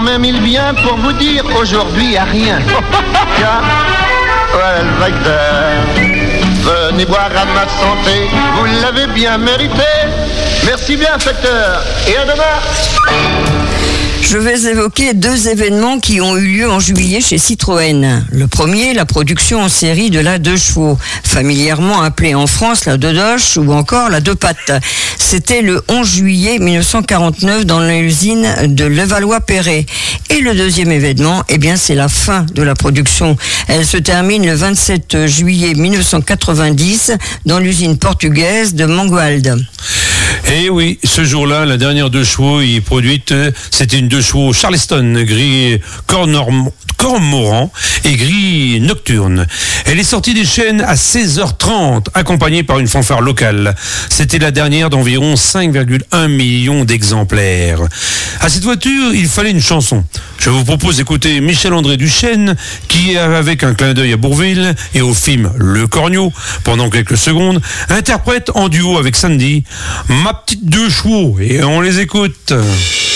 Même il vient pour vous dire aujourd'hui à rien. Tiens, voilà le facteur. Venez boire à ma santé, vous l'avez bien mérité. Merci bien, facteur, et à demain. Je vais évoquer deux événements qui ont eu lieu en juillet chez Citroën. Le premier, la production en série de la 2 chevaux, familièrement appelée en France la Dodoche ou encore la 2 pattes. C'était le 11 juillet 1949 dans l'usine de Levallois-Perret. Et le deuxième événement, eh bien, c'est la fin de la production. Elle se termine le 27 juillet 1990 dans l'usine portugaise de Mangualde. Et oui, ce jour-là, la dernière 2 chevaux y produite, c'était une 2 chevaux Charleston, gris cormoran et gris nocturne. Elle est sortie des chaînes à 16h30, accompagnée par une fanfare locale. C'était la dernière d'environ 5,1 millions d'exemplaires. À cette voiture, il fallait une chanson. Je vous propose d'écouter Michel-André Duchesne, qui, avec un clin d'œil à Bourvil et au film Le Corneau, pendant quelques secondes, interprète en duo avec Sandy Ma petite 2 chevaux, et on les écoute.